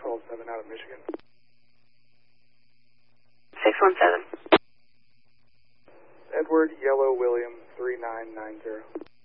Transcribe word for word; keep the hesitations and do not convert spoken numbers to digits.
twelve seven out of Michigan. six one seven. Edward Yellow William three nine nine zero.